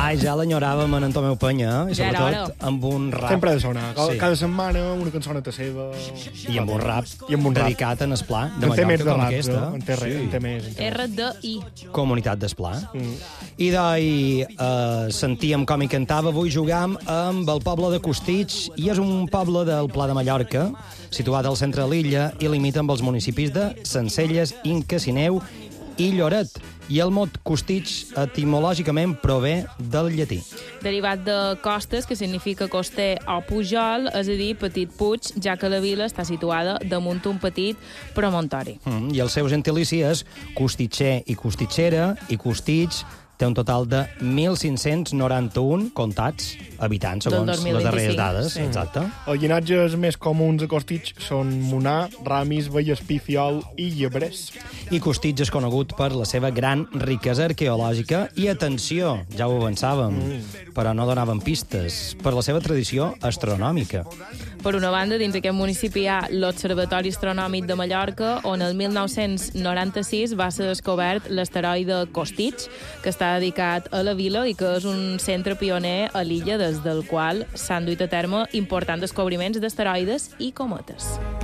Ai, ja l'enyoràvem en Tomeu Penya, i sobretot amb un rap. Sempre ha de sonar. Cada setmana una cançoneta seva. I amb un rap dedicat en Esplà, de Mallorca, com aquesta. En té més. RDI. Comunitat d'Esplà. I sentíem com hi cantava. Avui jugam amb el poble de Costitx, i és un poble del Pla de Mallorca, situat al centre de l'illa, i limita amb els municipis de Sencelles, Inca, Sineu i Lloret. I el mot Costitx etimològicament prové del llatí. Derivat de costes, que significa coster o pujol, és a dir, petit puig, ja que la vila està situada damunt un petit promontori. I el seu gentilici és costitxer i costitxera, i Costitx té un total de 1.591 comptats habitants, segons les darreres dades. Exacte. Els llinatges més comuns a Costitx són Monà, Ramis, Vallespí, i Llebrers. I Costitx és conegut per la seva gran riquesa arqueològica i, atenció, ja ho avançàvem, però no donaven pistes, per la seva tradició astronòmica. Per una banda, dins aquest municipi hi ha l'Observatori Astronòmic de Mallorca, on el 1996 va ser descobert l'asteroide Costitx, que està dedicat a la vila i que és un centre pioner a l'illa des del qual s'han duit a terme importants descobriments d'asteroides i cometes.